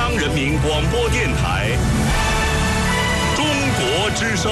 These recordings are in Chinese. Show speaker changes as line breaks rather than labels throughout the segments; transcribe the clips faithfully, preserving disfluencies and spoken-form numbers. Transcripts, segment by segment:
央人民广播电台中国之声。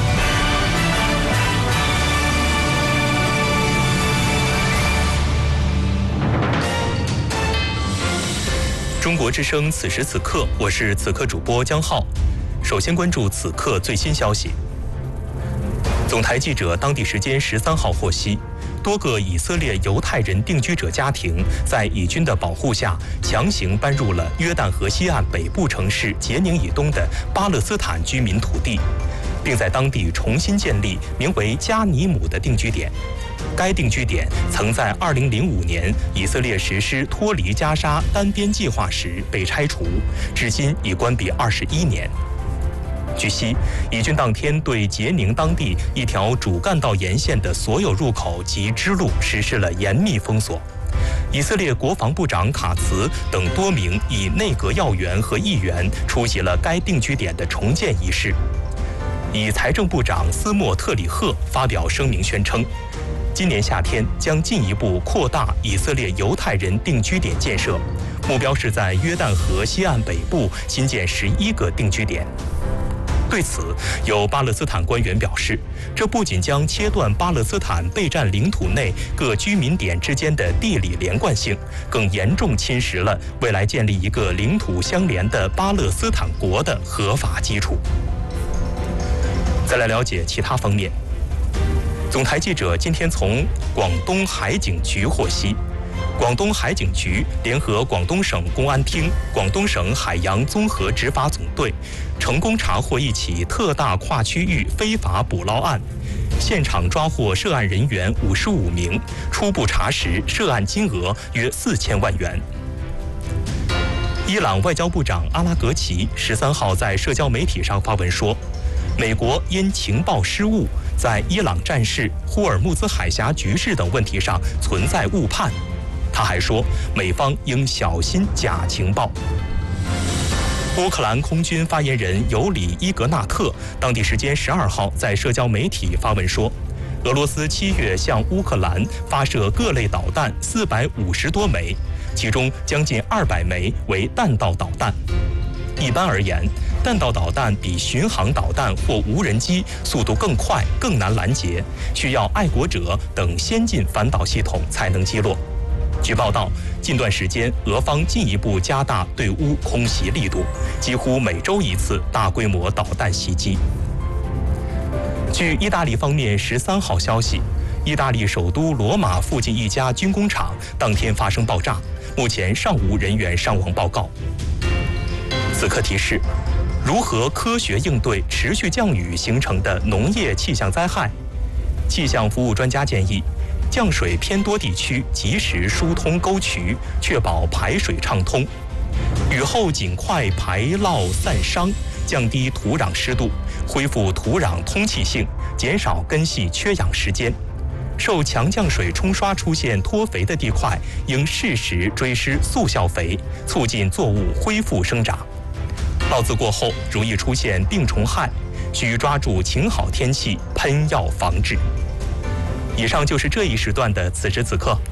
中国之声，此时此刻，我是此刻主播江浩。首先关注此刻最新消息。总台记者当地时间十三号获悉，多个以色列犹太人定居者家庭在以军的保护下，强行搬入了约旦河西岸北部城市杰宁以东的巴勒斯坦居民土地，并在当地重新建立名为加尼姆的定居点。该定居点曾在二零零五年以色列实施脱离加沙单边计划时被拆除，至今已关闭二十一年。据悉，以军当天对杰宁当地一条主干道沿线的所有入口及支路实施了严密封锁。以色列国防部长卡茨等多名以内阁要员和议员出席了该定居点的重建仪式。以财政部长斯莫特里赫发表声明宣称，今年夏天将进一步扩大以色列犹太人定居点建设，目标是在约旦河西岸北部新建十一个定居点。对此，有巴勒斯坦官员表示，这不仅将切断巴勒斯坦备战领土内各居民点之间的地理连贯性，更严重侵蚀了未来建立一个领土相连的巴勒斯坦国的合法基础。再来了解其他方面。总台记者今天从广东海警局获悉，广东海警局联合广东省公安厅、广东省海洋综合执法总队，成功查获一起特大跨区域非法捕捞案，现场抓获涉案人员五十五名，初步查实涉案金额约四千万元。伊朗外交部长阿拉格齐十三号在社交媒体上发文说，美国因情报失误，在伊朗战事、霍尔木兹海峡局势等问题上存在误判。他还说，美方应小心假情报。乌克兰空军发言人尤里伊格纳特当地时间十二号在社交媒体发文说，俄罗斯七月向乌克兰发射各类导弹四百五十多枚，其中将近二百枚为弹道导弹。一般而言，弹道导弹比巡航导弹或无人机速度更快，更难拦截，需要爱国者等先进反导系统才能击落。据报道，近段时间俄方进一步加大对乌空袭力度，几乎每周一次大规模导弹袭击。据意大利方面十三号消息，意大利首都罗马附近一家军工厂当天发生爆炸，目前尚无人员伤亡报告。此刻提示：如何科学应对持续降雨形成的农业气象灾害？气象服务专家建议，降水偏多地区及时疏通沟渠，确保排水畅通。雨后尽快排涝散伤，降低土壤湿度，恢复土壤通气性，减少根系缺氧时间。受强降水冲刷出现脱肥的地块，应适时追施速效肥，促进作物恢复生长。涝子过后容易出现病虫害，需抓住晴好天气喷药防治。以上就是这一时段的此时此刻，